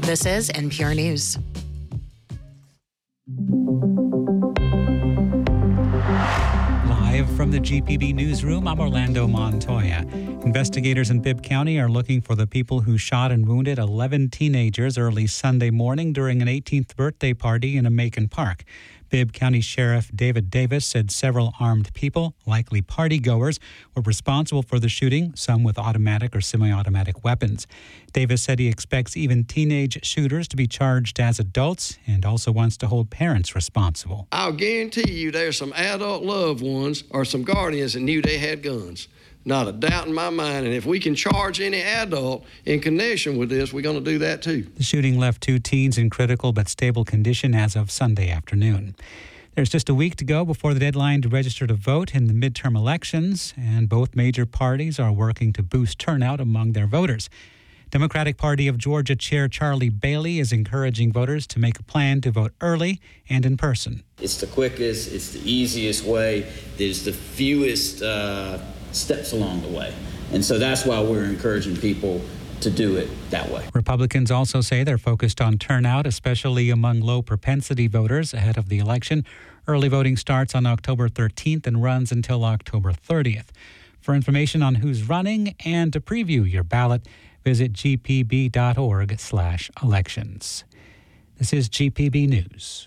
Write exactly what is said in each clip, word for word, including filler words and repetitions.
This is N P R News. Live from the G P B newsroom, I'm Orlando Montoya. Investigators in Bibb County are looking for the people who shot and wounded eleven teenagers early Sunday morning during an eighteenth birthday party in a Macon park. Bibb County Sheriff David Davis said several armed people, likely partygoers, were responsible for the shooting, some with automatic or semi-automatic weapons. Davis said he expects even teenage shooters to be charged as adults and also wants to hold parents responsible. I'll guarantee you there's some adult loved ones or some guardians that knew they had guns. Not a doubt in my mind, and if we can charge any adult in connection with this, we're going to do that too. The shooting left two teens in critical but stable condition as of Sunday afternoon. There's just a week to go before the deadline to register to vote in the midterm elections, and both major parties are working to boost turnout among their voters. Democratic Party of Georgia Chair Charlie Bailey is encouraging voters to make a plan to vote early and in person. It's the quickest, it's the easiest way, there's the fewest uh, steps along the way. And so that's why we're encouraging people to do it that way. Republicans also say they're focused on turnout, especially among low-propensity voters ahead of the election. Early voting starts on October thirteenth and runs until October thirtieth. For information on who's running and to preview your ballot, visit g p b dot org slash elections. This is G P B News.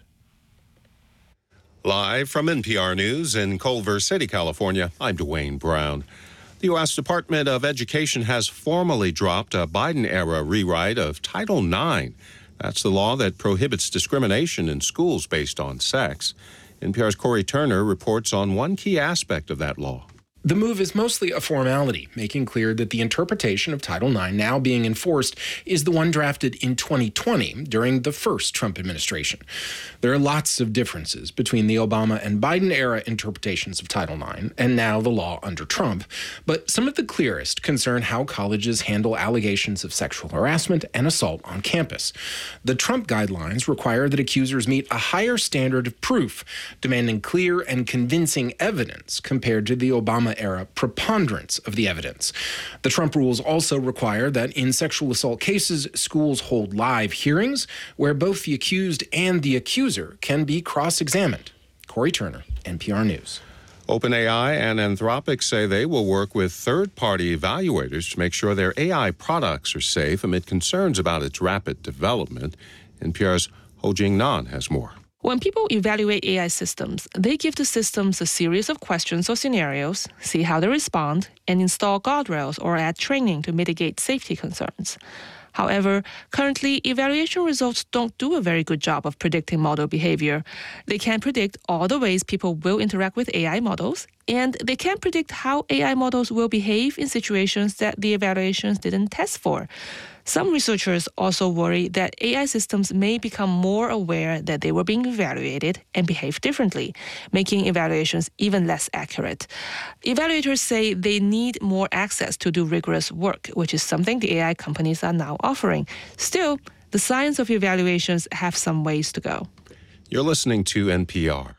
Live from N P R News in Culver City, California, I'm Dwayne Brown. The U S Department of Education has formally dropped a Biden-era rewrite of Title nine. That's the law that prohibits discrimination in schools based on sex. N P R's Corey Turner reports on one key aspect of that law. The move is mostly a formality, making clear that the interpretation of Title nine now being enforced is the one drafted in twenty twenty during the first Trump administration. There are lots of differences between the Obama and Biden-era interpretations of Title nine and now the law under Trump, but some of the clearest concern how colleges handle allegations of sexual harassment and assault on campus. The Trump guidelines require that accusers meet a higher standard of proof, demanding clear and convincing evidence compared to the Obama era preponderance of the evidence. The Trump rules also require that in sexual assault cases, schools hold live hearings where both the accused and the accuser can be cross-examined. Corey Turner, N P R News. OpenAI and Anthropic say they will work with third-party evaluators to make sure their A I products are safe amid concerns about its rapid development. N P R's Ho-Jing Nan has more. When people evaluate A I systems, they give the systems a series of questions or scenarios, see how they respond, and install guardrails or add training to mitigate safety concerns. However, currently, evaluation results don't do a very good job of predicting model behavior. They can't predict all the ways people will interact with A I models, and they can't predict how A I models will behave in situations that the evaluations didn't test for. Some researchers also worry that A I systems may become more aware that they were being evaluated and behave differently, making evaluations even less accurate. Evaluators say they need more access to do rigorous work, which is something the A I companies are now offering. Still, the science of evaluations have some ways to go. You're listening to N P R.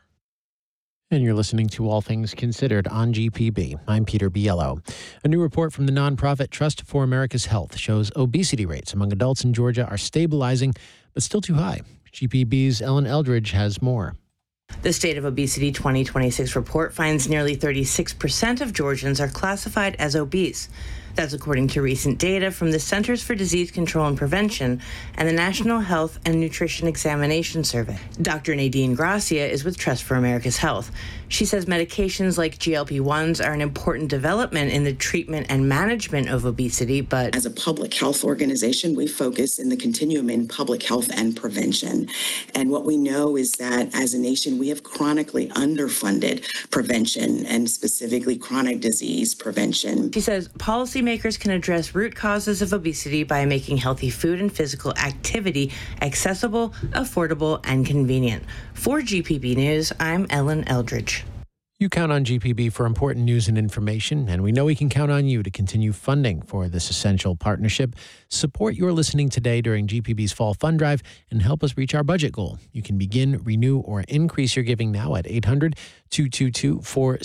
And you're listening to All Things Considered on G P B. I'm Peter Biello. A new report from the nonprofit Trust for America's Health shows obesity rates among adults in Georgia are stabilizing, but still too high. G P B's Ellen Eldridge has more. The State of Obesity twenty twenty-six report finds nearly thirty-six percent of Georgians are classified as obese. That's according to recent data from the Centers for Disease Control and Prevention and the National Health and Nutrition Examination Survey. Doctor Nadine Gracia is with Trust for America's Health. She says medications like G L P ones are an important development in the treatment and management of obesity, but as a public health organization, we focus in the continuum in public health and prevention. And what we know is that as a nation, we have chronically underfunded prevention and specifically chronic disease prevention. She says policymakers can address root causes of obesity by making healthy food and physical activity accessible, affordable, and convenient. For G P B News, I'm Ellen Eldridge. You count on G P B for important news and information, and we know we can count on you to continue funding for this essential partnership. Support your listening today during G P B's Fall Fund Drive and help us reach our budget goal. You can begin, renew, or increase your giving now at eight hundred, two two two, four